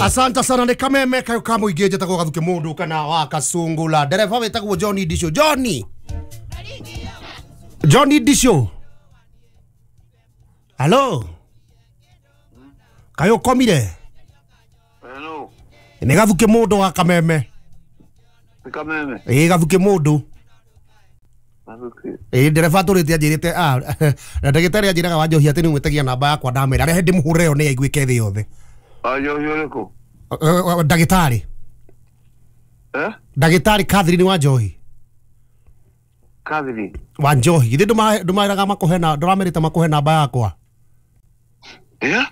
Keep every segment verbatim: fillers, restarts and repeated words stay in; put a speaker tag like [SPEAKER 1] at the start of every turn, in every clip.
[SPEAKER 1] Asante sana ni kameme kayo kamo igeje tako gathuke mundu kana wa kasungula dereva wetagwo Johnny Disho Johnny Johnny Disho Hello Kayo komire
[SPEAKER 2] Hello
[SPEAKER 1] Ni gathuke mundu wa kameme
[SPEAKER 2] Kameme
[SPEAKER 1] Eh gathuke mundu
[SPEAKER 2] Gathuke
[SPEAKER 1] Eh dereva turite ajirite ah ndagitari ajiraga wa Njohi ati ni mwetagia namba yakwa ndamera rehe ndimuhure yo ni aiguike thi yothe
[SPEAKER 2] Ayo yoreko
[SPEAKER 1] Ndagitari
[SPEAKER 2] Eh
[SPEAKER 1] Ndagitari Catherine wa Njohi
[SPEAKER 2] Catherine
[SPEAKER 1] wa Njohi githe nduma ndumairaga makuhe na nduramerite makuhe namba yakwa
[SPEAKER 2] Eh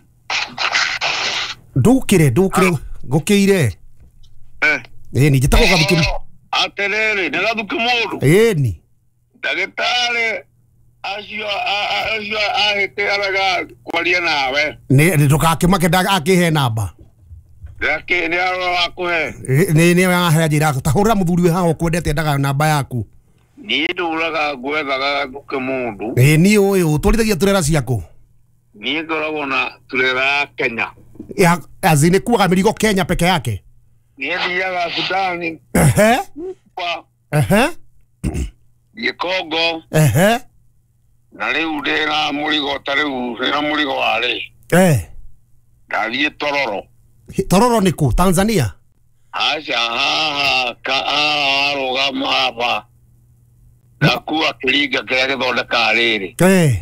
[SPEAKER 1] Ndukire ndukire ngukire
[SPEAKER 2] Eh
[SPEAKER 1] Eh ni jitako gathuke
[SPEAKER 2] Aterere negathuke mundu
[SPEAKER 1] Eh ni
[SPEAKER 2] Ndagitari Acio acio ahete araga kwaria nawe
[SPEAKER 1] ni ndukake makenda akihe namba
[SPEAKER 2] Rake ni ara kuhe
[SPEAKER 1] ni ni ahe ajira tahura muthuri we haho kwendete ndaga namba yaku
[SPEAKER 2] Ni nduraga gwethaga gathuke mundu
[SPEAKER 1] Eh ni uyu turithagia turera ciaku
[SPEAKER 2] Ni ngoragwo na turera Kenya
[SPEAKER 1] ya azine kuaga mirigo Kenya peke yake
[SPEAKER 2] Ni thiaga Sudani
[SPEAKER 1] ehe
[SPEAKER 2] kwa
[SPEAKER 1] ehe
[SPEAKER 2] Ye Congo
[SPEAKER 1] ehe
[SPEAKER 2] na riu ndina murigo ta riu ndina murigo wari
[SPEAKER 1] eh
[SPEAKER 2] ndathie Tororo
[SPEAKER 1] Tororo niku Tanzania
[SPEAKER 2] acha haha ka arugama hapa nakua kiriga kira githondeka riri
[SPEAKER 1] eh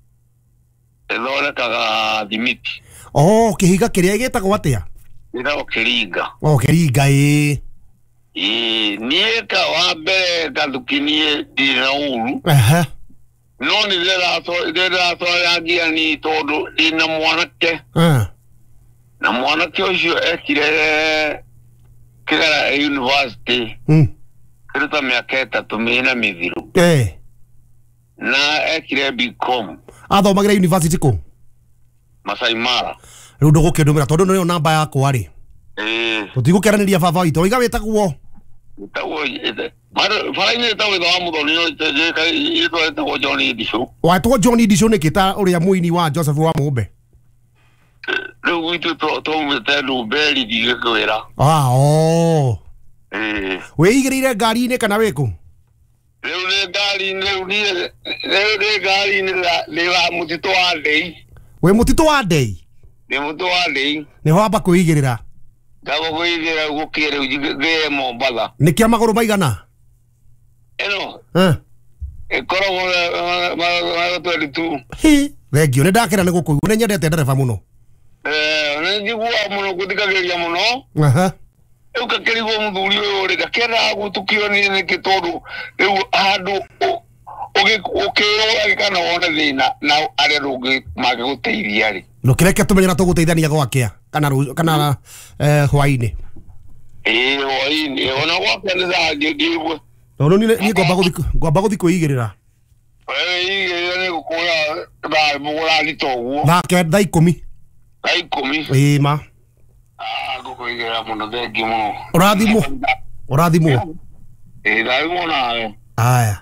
[SPEAKER 2] ithondekaga thimiti
[SPEAKER 1] oh kihiga kiria gitagwo atia
[SPEAKER 2] ithao kiriga
[SPEAKER 1] oh kiringa eh
[SPEAKER 2] ii nieka wa mbere gathukinie ndina uru
[SPEAKER 1] ehe
[SPEAKER 2] no ni ndira so ndira so yangia ni tondu ndina mwanake
[SPEAKER 1] eh
[SPEAKER 2] na mwanake ucio ekire kigera university
[SPEAKER 1] mm
[SPEAKER 2] kiruta miaka itatu mina mithiru
[SPEAKER 1] eh
[SPEAKER 2] na ekire B.com
[SPEAKER 1] athomagira university ku
[SPEAKER 2] Masai Mara
[SPEAKER 1] riu ndugukindumira tondu niyo namba yakwa ri
[SPEAKER 2] eh
[SPEAKER 1] tutigukeraniria baba witu oiga wetagwo
[SPEAKER 2] tawo mara faraine tawo ndo amuthoni no je ka ito tawo Johnny Disho
[SPEAKER 1] watwo Johnny Disho nikita uria muini wa Joseph wa Mumbe
[SPEAKER 2] riu witu to to mutelu beli digekwira
[SPEAKER 1] ah oh
[SPEAKER 2] eh
[SPEAKER 1] weigirire ngari-ini kana wiku
[SPEAKER 2] riu ni ngari riu ni riu ni ngari ni ni wa mutito wa Dei
[SPEAKER 1] we mutito wa Dei
[SPEAKER 2] ni mutito wa Dei
[SPEAKER 1] niho amba kuigirira
[SPEAKER 2] Dago kuigira gukire ugige Mombasa
[SPEAKER 1] nikia maguru maigana
[SPEAKER 2] eno
[SPEAKER 1] eh
[SPEAKER 2] ekoro ma ma twenty two
[SPEAKER 1] hi thengio ni ndakira ni gukuigua ni nyendete ndereba muno
[SPEAKER 2] eh na njigua muno kuthikagiria muno
[SPEAKER 1] aha
[SPEAKER 2] uka kirigo muthuri uyu ri gakera gutukio ni ni kitondu riu handu ugi ukiro kana wona thina na ari rungi mage guteithia ri
[SPEAKER 1] nukireke tumenyera tuguteithania gwakia kana kana eh hwaini
[SPEAKER 2] eh hwaini ona gwakia ni za ndigwe
[SPEAKER 1] no ni ni ngomba guthi ngomba guthi kuigirira
[SPEAKER 2] eh igirira ni gukura ba mugura ni toguo
[SPEAKER 1] thake thaa ikumi
[SPEAKER 2] thaa ikumi
[SPEAKER 1] ii ma
[SPEAKER 2] ah gukuigirira muno thengi muno
[SPEAKER 1] urathimwo urathimwo
[SPEAKER 2] eh thaimwo nawe
[SPEAKER 1] aya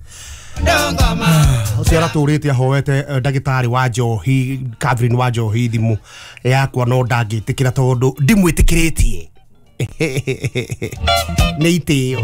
[SPEAKER 1] ucio araturite ahoete ndagitari wa Njohi Catherine wa Njohi thimu yakwa no ndangitikira tondu ndimwitikiritie ni itio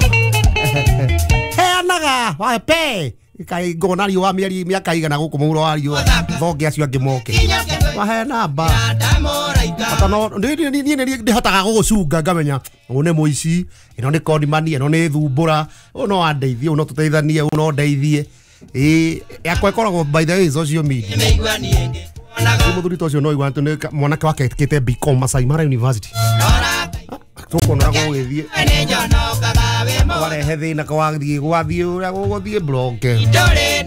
[SPEAKER 1] heanaga wape kai ngona riua mieri miaka igana guku muuro wa riua thonge acio angi moke wahe namba ata no ni ni ndihotaga gugucunga ngamenya u ni muici ino ni konimani ino ni thumbura u no andeithie u no tuteithanie u no ndeithie eh yakwa ikoragwo by the way social media ni muthuri tocio no igwantu ni mwanake wake kite B.com Masai Mara University tuko na gugithie warehe thina kwa thie gwathie uria guguthie blog